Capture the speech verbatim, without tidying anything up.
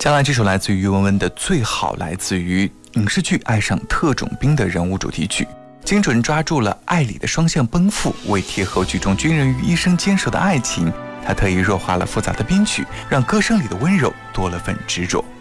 将来这首来自于于文文的《最好》来自于影视剧《爱上特种兵》的人物主题曲，精准抓住了爱里的双向奔赴。为贴合剧中军人与医生坚守的爱情，他特意弱化了复杂的编曲，让歌声里的温柔多了份执着。